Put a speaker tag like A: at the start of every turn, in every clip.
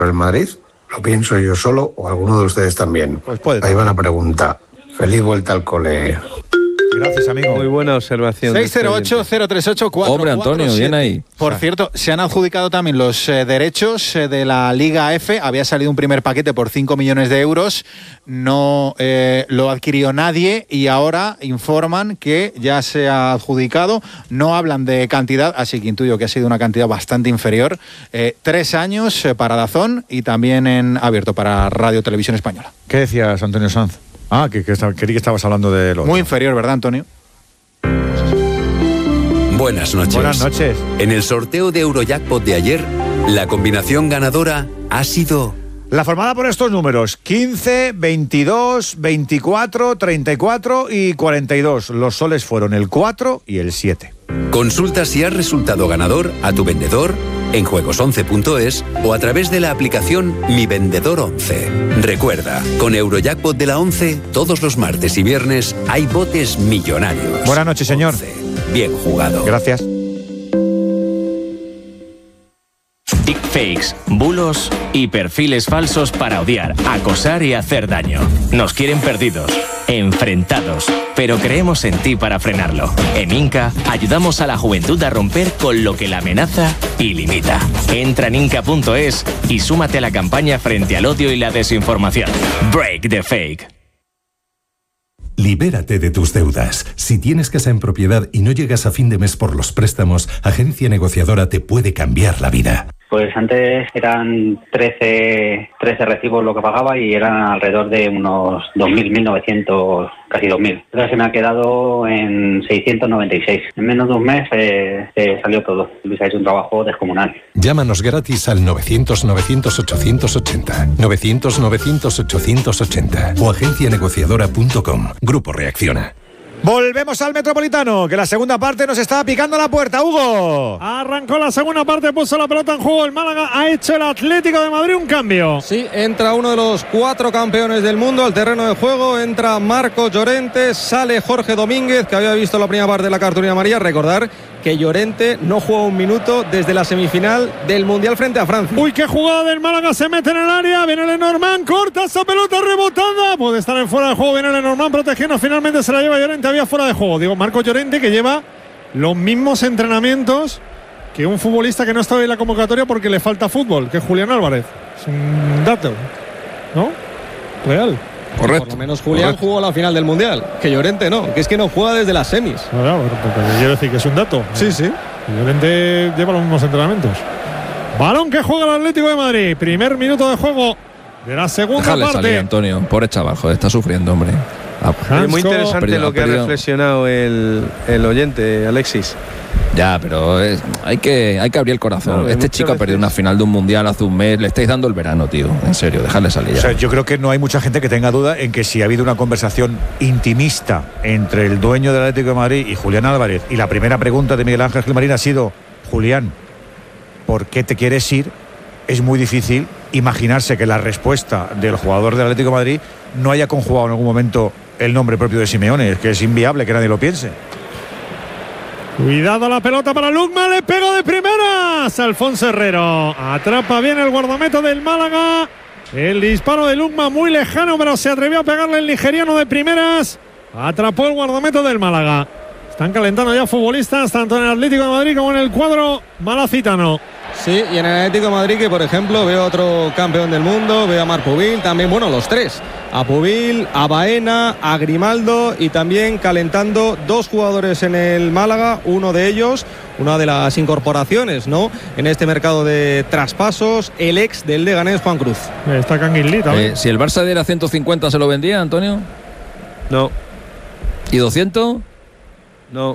A: el Madrid? ¿Lo pienso yo solo o alguno de ustedes también?
B: Pues puede.
A: Ahí va la pregunta. Feliz vuelta al cole.
B: Gracias, amigo.
C: Muy buena observación.
D: 608-038-447.
E: Hombre, Antonio, bien ahí.
D: Por cierto, se han adjudicado también los derechos de la Liga F. Había salido un primer paquete por 5 millones de euros. No lo adquirió nadie y ahora informan que ya se ha adjudicado. No hablan de cantidad, así que intuyo que ha sido una cantidad bastante inferior. 3 años para DAZN y también en abierto para Radio Televisión Española.
B: ¿Qué decías, Antonio Sanz? Creí que estabas hablando de lo...
D: Muy inferior, ¿verdad, Antonio?
F: Buenas noches.
B: Buenas noches.
F: En el sorteo de Eurojackpot de ayer, la combinación ganadora ha sido...
B: La formada por estos números: 15, 22, 24, 34 y 42. Los soles fueron el 4 y el 7.
F: Consulta si has resultado ganador a tu vendedor en juegos11.es o a través de la aplicación Mi Vendedor 11. Recuerda, con Eurojackpot de la 11, todos los martes y viernes hay botes millonarios.
B: Buenas noches, señor.
F: 11. Bien jugado.
B: Gracias.
G: Deepfakes, bulos y perfiles falsos para odiar, acosar y hacer daño. Nos quieren perdidos, enfrentados, pero creemos en ti para frenarlo. En Inca ayudamos a la juventud a romper con lo que la amenaza y limita. Entra en inca.es y súmate a la campaña frente al odio y la desinformación. Break the fake.
H: Libérate de tus deudas. Si tienes casa en propiedad y no llegas a fin de mes por los préstamos, Agencia Negociadora te puede cambiar la vida.
I: Pues antes eran 13 recibos lo que pagaba y eran alrededor de unos 2.000, 1.900, casi 2.000. Ahora se me ha quedado en 696. En menos de un mes salió todo. Luis ha hecho un trabajo descomunal.
H: Llámanos gratis al 900-900-880, 900-900-880 o agencianegociadora.com. Grupo Reacciona.
B: Volvemos al Metropolitano, que la segunda parte nos está picando la puerta. Hugo.
J: Arrancó la segunda parte, puso la pelota en juego el Málaga, ha hecho el Atlético de Madrid un cambio.
C: Sí, entra uno de los 4 campeones del mundo al terreno de juego, entra Marco Llorente, sale Jorge Domínguez, que había visto la primera parte de la cartulina amarilla. Recordar que Llorente no jugó un minuto desde la semifinal del Mundial frente a Francia.
J: Uy, qué jugada del Málaga, se mete en el área, viene Lenormand, corta esa pelota rebotada, puede estar en fuera de juego, viene Lenormand protegiendo, finalmente se la lleva Llorente, había fuera de juego. Digo, Marco Llorente, que lleva los mismos entrenamientos que un futbolista que no estaba en la convocatoria porque le falta fútbol, que es Julián Álvarez. Es un dato, ¿no? Real.
C: Correcto. Por lo menos Julián jugó la final del Mundial, que Llorente no, que es que no juega desde las semis.
J: Claro, porque quiero decir que es un dato.
C: Sí, sí.
J: Llorente lleva los mismos entrenamientos. Balón que juega el Atlético de Madrid. Primer minuto de juego de la segunda
E: Déjale
J: parte.
E: salir, Antonio. Pobre chaval, joder, está sufriendo, hombre.
C: Es muy interesante lo que ha reflexionado el oyente, Alexis.
E: Ya, pero hay que abrir el corazón. Este chico ha perdido una final de un mundial hace un mes. Le estáis dando el verano, tío. En serio, dejadle salir ya.
B: O sea, yo creo que no hay mucha gente que tenga duda en que si ha habido una conversación intimista entre el dueño del Atlético de Madrid y Julián Álvarez, y la primera pregunta de Miguel Ángel Gilmarín ha sido: Julián, ¿por qué te quieres ir? Es muy difícil imaginarse que la respuesta del jugador del Atlético de Madrid no haya conjugado en algún momento el nombre propio de Simeone. Es que es inviable que nadie lo piense.
J: Cuidado la pelota para Lukman, le pegó de primeras Alfonso Herrero. Atrapa bien el guardameta del Málaga. El disparo de Lukman muy lejano, pero se atrevió a pegarle el nigeriano de primeras. Atrapó el guardameta del Málaga. Están calentando ya futbolistas, tanto en el Atlético de Madrid como en el cuadro malacitano.
C: Sí, y en el Atlético de Madrid, que por ejemplo veo otro campeón del mundo, veo a Marc Pubil, también, bueno, los tres. A Pubil, a Baena, a Grimaldo, y también calentando 2 jugadores en el Málaga, uno de ellos, una de las incorporaciones, ¿no?, en este mercado de traspasos, el ex del Leganés, Juan Cruz.
J: Está Canguilita.
E: Si el Barça diera 150, ¿se lo vendía, Antonio?
C: No.
E: ¿Y 200?
C: No.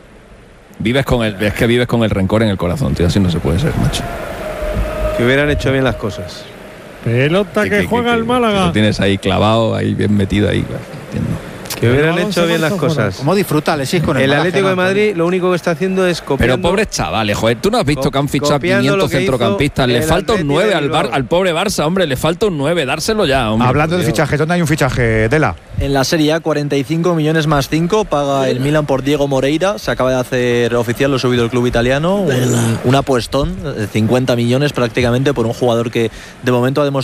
E: Es que vives con el rencor en el corazón, tío. Así no se puede ser, macho.
C: Que hubieran hecho bien las cosas.
J: Pelota que juega el Málaga.
E: Lo tienes ahí clavado, ahí bien metido ahí. Entiendo.
C: Que hubieran hecho bien las cosas.
D: ¿Cómo disfruta Alexis con
C: el Atlético de Madrid? Lo único que está haciendo es copiando.
E: Pero pobres chavales, joder, tú no has visto que han fichado 500 centrocampistas. Le falta un 9 al pobre Barça, hombre. Le falta un 9, dárselo ya, hombre.
B: Hablando de fichajes, ¿dónde hay un fichaje, Dela?
K: En la Serie A, 45 millones más 5 paga el Milan por Diego Moreira. Se acaba de hacer oficial, lo ha subido el club italiano. Un apuestón, 50 millones prácticamente, por un jugador que de momento ha demostrado